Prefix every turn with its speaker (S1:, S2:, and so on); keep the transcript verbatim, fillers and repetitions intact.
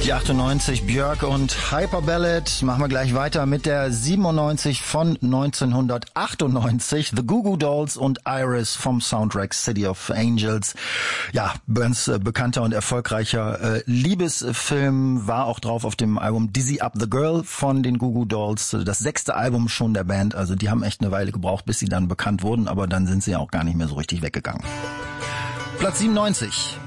S1: Die achtundneunzig, Björk und Hyper Ballad. Machen wir gleich weiter mit der siebenundneunzig von neunzehnhundertachtundneunzig. The Goo Goo Dolls und Iris vom Soundtrack City of Angels. Ja, Burns äh, bekannter und erfolgreicher äh, Liebesfilm war auch drauf auf dem Album Dizzy Up the Girl von den Goo Goo Dolls. Das sechste Album schon der Band. Also die haben echt eine Weile gebraucht, bis sie dann bekannt wurden. Aber dann sind sie ja auch gar nicht mehr so richtig weggegangen. Platz siebenundneunzig.